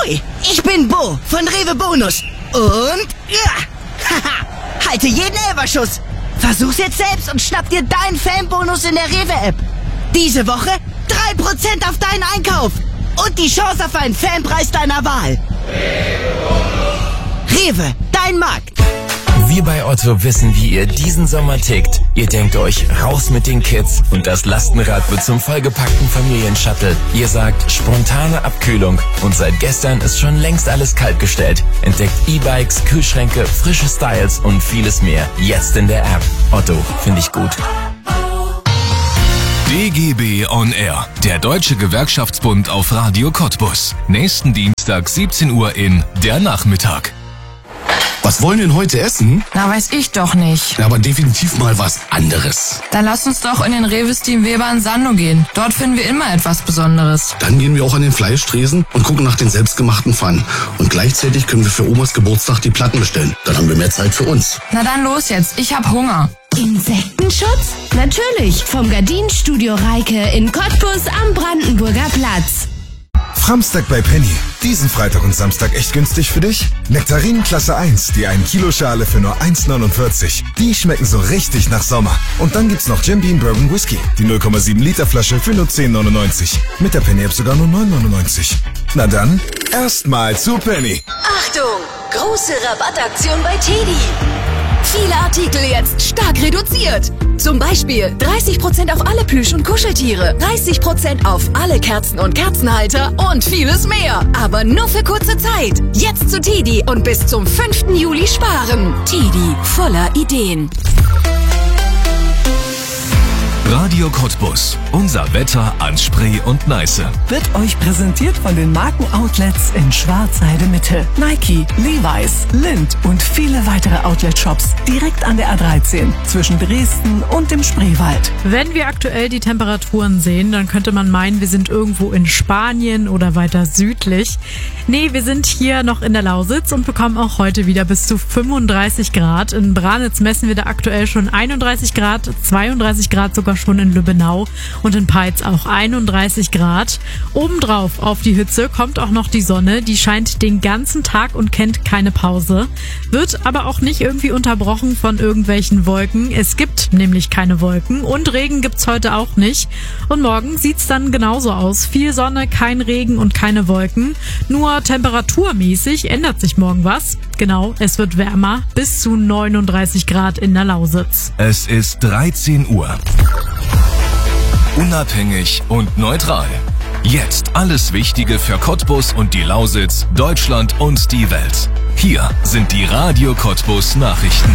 Ahoi, ich bin Bo von Rewe Bonus. Und, haha, halte jeden Elferschuss. Versuch's jetzt selbst und schnapp dir deinen Fanbonus in der Rewe-App. Diese Woche 3% auf deinen Einkauf. Und die Chance auf einen Fanpreis deiner Wahl. Rewe, dein Markt. Wir bei Otto wissen, wie ihr diesen Sommer tickt. Ihr denkt euch, raus mit den Kids und das Lastenrad wird zum vollgepackten Familienshuttle. Ihr sagt, spontane Abkühlung und seit gestern ist schon längst alles kaltgestellt. Entdeckt E-Bikes, Kühlschränke, frische Styles und vieles mehr. Jetzt in der App. Otto, finde ich gut. DGB on Air, der Deutsche Gewerkschaftsbund auf Radio Cottbus. Nächsten Dienstag 17 Uhr in Der Nachmittag. Was wollen wir denn heute essen? Na, weiß ich doch nicht. Ja, aber definitiv mal was anderes. Dann lass uns doch in den Rewe Steam Weber in Sandow gehen. Dort finden wir immer etwas Besonderes. Dann gehen wir auch an den Fleischtresen und gucken nach den selbstgemachten Pfannen. Und gleichzeitig können wir für Omas Geburtstag die Platten bestellen. Dann haben wir mehr Zeit für uns. Na dann los jetzt, ich hab Hunger. Insektenschutz? Natürlich, vom Gardinenstudio Reike in Cottbus am Brandenburger Platz. Framstag bei Penny. Diesen Freitag und Samstag echt günstig für dich? Nektarinen Klasse 1, die 1 Kilo Schale für nur 1,49. Die schmecken so richtig nach Sommer. Und dann gibt's noch Jim Beam Bourbon Whisky, die 0,7 Liter Flasche für nur 10,99. Mit der Penny App sogar nur 9,99. Na dann, erstmal zu Penny. Achtung! Große Rabattaktion bei Teddy. Viele Artikel jetzt stark reduziert. Zum Beispiel 30% auf alle Plüsch- und Kuscheltiere, 30% auf alle Kerzen und Kerzenhalter und vieles mehr. Aber nur für kurze Zeit. Jetzt zu Teddy und bis zum 5. Juli sparen. Teddy, voller Ideen. Radio Cottbus. Unser Wetter an Spree und Neiße. Wird euch präsentiert von den Markenoutlets in Schwarzheide Mitte. Nike, Levi's, Lindt und viele weitere Outlet-Shops direkt an der A13 zwischen Dresden und dem Spreewald. Wenn wir aktuell die Temperaturen sehen, dann könnte man meinen, wir sind irgendwo in Spanien oder weiter südlich. Nee, wir sind hier noch in der Lausitz und bekommen auch heute wieder bis zu 35 Grad. In Branitz messen wir da aktuell schon 31 Grad, 32 Grad sogar schon in Lübbenau und in Peitz auch 31 Grad. Obendrauf auf die Hitze kommt auch noch die Sonne, die scheint den ganzen Tag und kennt keine Pause, wird aber auch nicht irgendwie unterbrochen von irgendwelchen Wolken. Es gibt nämlich keine Wolken und Regen gibt's heute auch nicht. Und morgen sieht's dann genauso aus. Viel Sonne, kein Regen und keine Wolken. Nur temperaturmäßig ändert sich morgen was. Genau, es wird wärmer, bis zu 39 Grad in der Lausitz. Es ist 13 Uhr. Unabhängig und neutral. Jetzt alles Wichtige für Cottbus und die Lausitz, Deutschland und die Welt. Hier sind die Radio Cottbus Nachrichten.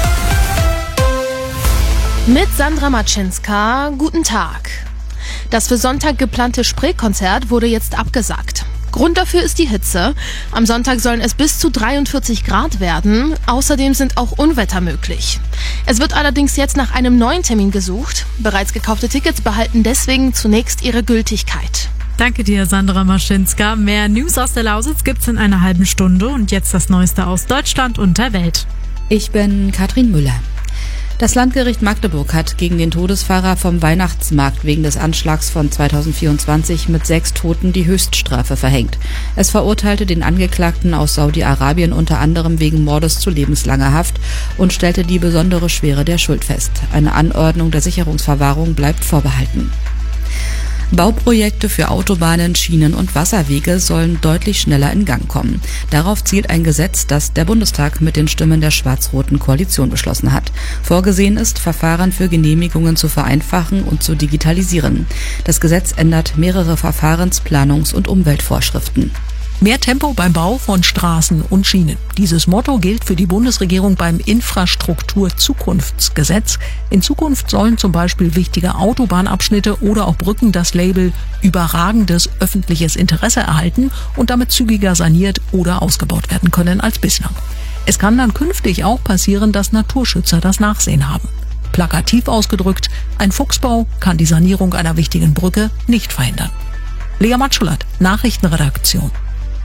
Mit Sandra Matschinska, guten Tag. Das für Sonntag geplante Spreekonzert wurde jetzt abgesagt. Grund dafür ist die Hitze. Am Sonntag sollen es bis zu 43 Grad werden. Außerdem sind auch Unwetter möglich. Es wird allerdings jetzt nach einem neuen Termin gesucht. Bereits gekaufte Tickets behalten deswegen zunächst ihre Gültigkeit. Danke dir, Sandra Maschinska. Mehr News aus der Lausitz gibt's in einer halben Stunde und jetzt das Neueste aus Deutschland und der Welt. Ich bin Katrin Müller. Das Landgericht Magdeburg hat gegen den Todesfahrer vom Weihnachtsmarkt wegen des Anschlags von 2024 mit 6 Toten die Höchststrafe verhängt. Es verurteilte den Angeklagten aus Saudi-Arabien unter anderem wegen Mordes zu lebenslanger Haft und stellte die besondere Schwere der Schuld fest. Eine Anordnung der Sicherungsverwahrung bleibt vorbehalten. Bauprojekte für Autobahnen, Schienen und Wasserwege sollen deutlich schneller in Gang kommen. Darauf zielt ein Gesetz, das der Bundestag mit den Stimmen der schwarz-roten Koalition beschlossen hat. Vorgesehen ist, Verfahren für Genehmigungen zu vereinfachen und zu digitalisieren. Das Gesetz ändert mehrere Verfahrens-, Planungs- und Umweltvorschriften. Mehr Tempo beim Bau von Straßen und Schienen. Dieses Motto gilt für die Bundesregierung beim Infrastrukturzukunftsgesetz. In Zukunft sollen zum Beispiel wichtige Autobahnabschnitte oder auch Brücken das Label überragendes öffentliches Interesse erhalten und damit zügiger saniert oder ausgebaut werden können als bislang. Es kann dann künftig auch passieren, dass Naturschützer das Nachsehen haben. Plakativ ausgedrückt, ein Fuchsbau kann die Sanierung einer wichtigen Brücke nicht verhindern. Lea Matschulat, Nachrichtenredaktion.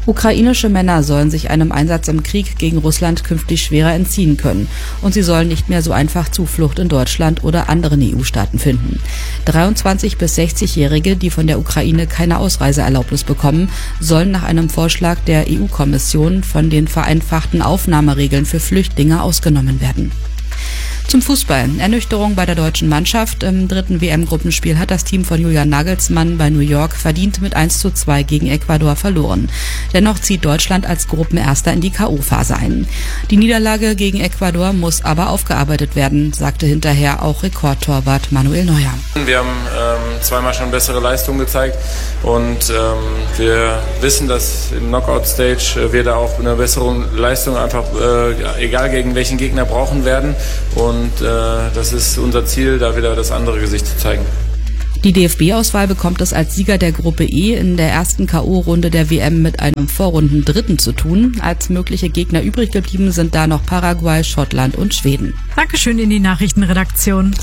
Ukrainische Männer sollen sich einem Einsatz im Krieg gegen Russland künftig schwerer entziehen können und sie sollen nicht mehr so einfach Zuflucht in Deutschland oder anderen EU-Staaten finden. 23- bis 60-Jährige, die von der Ukraine keine Ausreiseerlaubnis bekommen, sollen nach einem Vorschlag der EU-Kommission von den vereinfachten Aufnahmeregeln für Flüchtlinge ausgenommen werden. Zum Fußball. Ernüchterung bei der deutschen Mannschaft. Im 3. WM-Gruppenspiel hat das Team von Julian Nagelsmann bei New York verdient mit 1:2 gegen Ecuador verloren. Dennoch zieht Deutschland als Gruppenerster in die K.O.-Phase ein. Die Niederlage gegen Ecuador muss aber aufgearbeitet werden, sagte hinterher auch Rekordtorwart Manuel Neuer. Wir haben zweimal schon bessere Leistungen gezeigt und wir wissen, dass im Knockout-Stage wir da auch eine bessere Leistung einfach, egal gegen welchen Gegner, brauchen werden. Und das ist unser Ziel, da wieder das andere Gesicht zu zeigen. Die DFB-Auswahl bekommt es als Sieger der Gruppe E in der ersten K.O.-Runde der WM mit einem Vorrundendritten zu tun. Als mögliche Gegner übrig geblieben sind da noch Paraguay, Schottland und Schweden. Dankeschön in die Nachrichtenredaktion.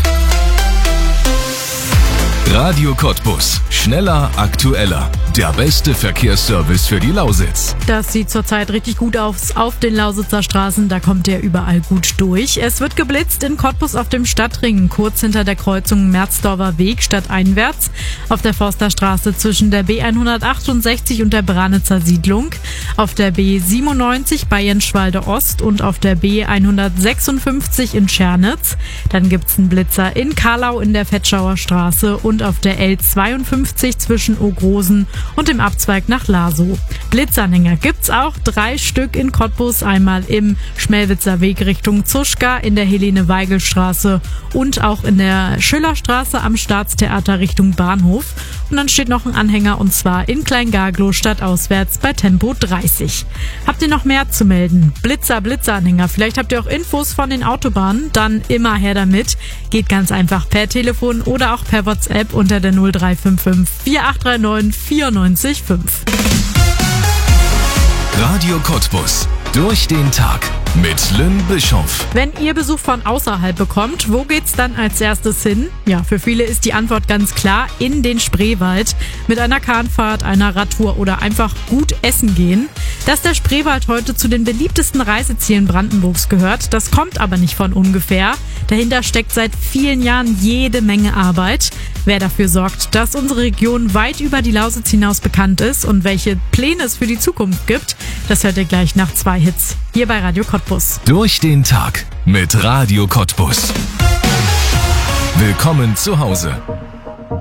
Radio Cottbus. Schneller, aktueller. Der beste Verkehrsservice für die Lausitz. Das sieht zurzeit richtig gut aus auf den Lausitzer Straßen. Da kommt ihr überall gut durch. Es wird geblitzt in Cottbus auf dem Stadtring, kurz hinter der Kreuzung Merzdorfer Weg stadteinwärts, auf der Forsterstraße zwischen der B168 und der Branitzer Siedlung, auf der B97 bei Jenschwalde Ost und auf der B156 in Schernitz. Dann gibt's einen Blitzer in Karlau in der Vetschauer Straße und auf der L52 zwischen Ogrosen und im Abzweig nach Lasow. Blitzanhänger gibt's auch 3 Stück in Cottbus, einmal im Schmelwitzer Weg Richtung Zuschka, in der Helene-Weigel-Straße und auch in der Schillerstraße am Staatstheater Richtung Bahnhof. Und dann steht noch ein Anhänger und zwar in Kleingaglow stadtauswärts bei Tempo 30. Habt ihr noch mehr zu melden? Blitzanhänger. Vielleicht habt ihr auch Infos von den Autobahnen, dann immer her damit. Geht ganz einfach per Telefon oder auch per WhatsApp unter der 0355 4839 94,5. Radio Cottbus. Durch den Tag mit Lynn Bischoff. Wenn ihr Besuch von außerhalb bekommt, wo geht's dann als erstes hin? Ja, für viele ist die Antwort ganz klar: in den Spreewald. Mit einer Kahnfahrt, einer Radtour oder einfach gut essen gehen. Dass der Spreewald heute zu den beliebtesten Reisezielen Brandenburgs gehört, das kommt aber nicht von ungefähr. Dahinter steckt seit vielen Jahren jede Menge Arbeit. Wer dafür sorgt, dass unsere Region weit über die Lausitz hinaus bekannt ist und welche Pläne es für die Zukunft gibt, das hört ihr gleich nach 2 Hits. Hier bei Radio Cottbus. Durch den Tag mit Radio Cottbus. Willkommen zu Hause.